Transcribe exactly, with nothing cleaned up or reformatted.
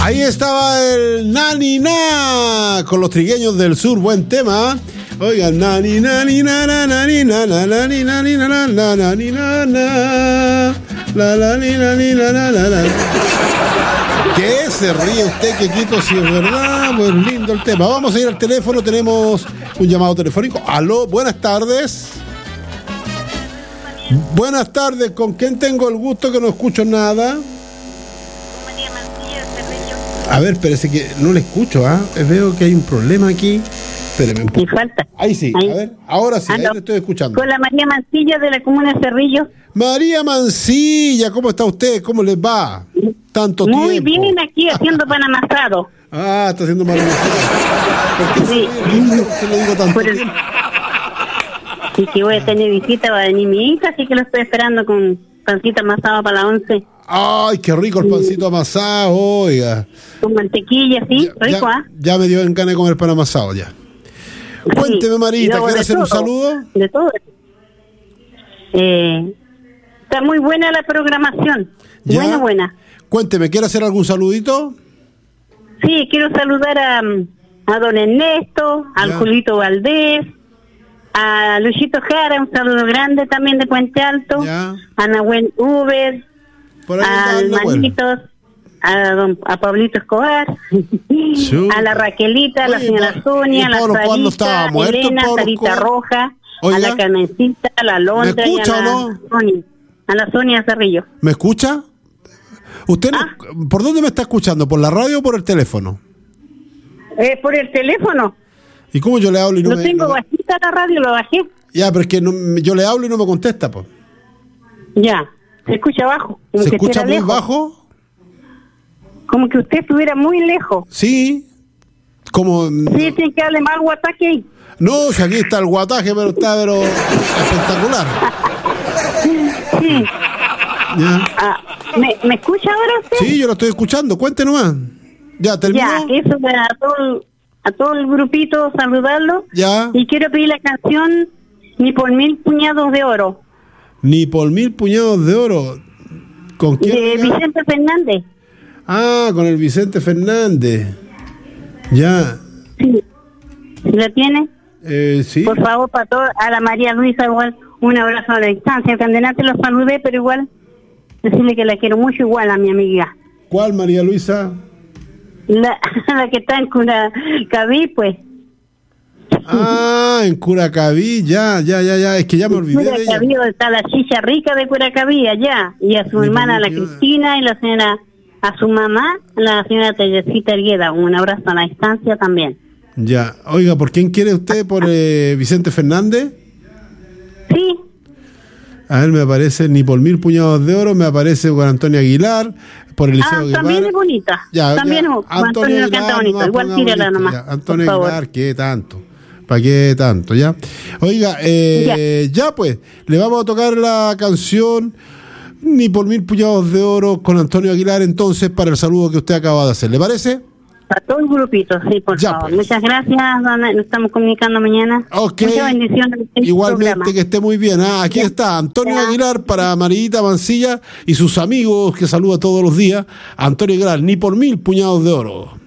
Ahí estaba el Nani Na con los trigueños del sur, buen tema. Oigan, Nani Nani na na nani na na nani nani na na na nani na na la la ni na ni na na na. ¿Qué se ríe usted, Quequito? Si es verdad, pues lindo el tema. Vamos a ir al teléfono, tenemos un llamado telefónico. Aló, buenas tardes. Buenas tardes, ¿con quién tengo el gusto que no escucho nada? A ver, parece que no le escucho, ¿ah? ¿eh? Veo que hay un problema aquí. Espéreme un poco. Me falta. Ahí sí, ahí. A ver, ahora sí, ah, ahí no. le estoy escuchando. Con la María Mancilla de la comuna de Cerrillo. María Mancilla, ¿cómo está usted? ¿Cómo les va? Tanto Muy tiempo. bien, aquí haciendo pan amasado. Ah, está haciendo mal. ¿Por qué Sí. se le digo tanto Por el- tiempo? Y que voy a tener visita, va a venir mi hija, así que lo estoy esperando con pancita amasada para la once. Ay, qué rico el pancito amasado, oiga. Con mantequilla, sí, Ya, rico, ya, ¿ah? ya me dio en ganas de comer pan amasado ya. Cuénteme, Sí. Marita, Y luego ¿quiere de hacer un todo, saludo? De todo. Eh, está muy buena la programación. ¿Ya? Buena, buena. Cuénteme, ¿quiere hacer algún saludito? Sí, quiero saludar a, a don Ernesto, al Ya. Julito Valdés, a Luchito Jara, un saludo grande también de Puente Alto, Ya. a Nahuel Uber, Por ahí andaba al el Nahuel. Manitos, a, don, a Pablito Escobar, Chuta. a la Raquelita, a la Oye, señora Pa- Sonia, a ¿y la Pablo Escobar no estaba Sarita, muerto, Elena, Pablo Sarita Escobar? Roja, Oiga. a la Carmencita, a la Londra y a escucha o la no? Sonia, a la Sonia Cerrillo. ¿Me escucha? ¿Usted no- Ah. por dónde me está escuchando? ¿Por la radio o por el teléfono? Eh, por el teléfono, ¿Y cómo yo le hablo y no lo me... tengo no me- bajita la radio, lo bajé. Ya, pero es que no- yo le hablo y no me contesta, pues. Ya, se escucha bajo. Como ¿Se que escucha estuviera muy lejos. bajo? Como que usted estuviera muy lejos. Sí. Como... Sí, tiene que darle más guataque ahí. No, si aquí está el guataje, pero está pero espectacular. Sí. Ya. Ah, ¿me, ¿Me escucha ahora usted? Sí, yo lo estoy escuchando. Cuente nomás. Ya, terminó. Ya, eso para todo, a todo el grupito saludarlo. Ya. Y quiero pedir la canción Ni por mil puñados de oro, Ni por mil puñados de oro. ¿Con quién? de era? Vicente Fernández. Ah, con el Vicente Fernández. Ya. Sí. ¿La tiene? Eh, sí. Por favor, para todo, a la María Luisa igual, un abrazo a la distancia. Candelante lo saludé, pero igual, decirle que la quiero mucho igual a mi amiga. ¿Cuál, María Luisa? La, la que está en Curacaví, pues. Ah, en Curacaví, ya, ya, ya, ya. Es que ya me olvidé de ella. Curacaví, donde está la chicha rica de Curacaví, allá. Y a su Mi hermana, la familia. Cristina, y la señora, a su mamá, la señora Teresita Argueda. Un abrazo a la distancia también. Ya. Oiga, ¿por quién quiere usted? ¿Por eh, Vicente Fernández? Sí, A ver, me aparece ni por mil puñados de oro, me aparece con Antonio Aguilar, por Eliseo ah, Guevara. también es bonita. Ya, también ya, es, Antonio lo canta bonito. nomás, Igual pongamos tírala listo, nomás. ya. Antonio por favor. Aguilar, ¿qué tanto? ¿Para qué tanto? ¿Ya? Oiga, eh, ya. pues, le vamos a tocar la canción Ni por mil puñados de oro con Antonio Aguilar, entonces, para el saludo que usted acaba de hacer. ¿Le parece? Para todo el grupito, sí, por Ya, favor. pues. Muchas gracias, dona, nos estamos comunicando mañana. Ok. Muchas bendiciones. en este Igualmente, programa. que esté muy bien. Ah, aquí Ya. está Antonio Ya. Aguilar para Marita Mancilla y sus amigos que saluda todos los días. Antonio Aguilar, ni por mil puñados de oro.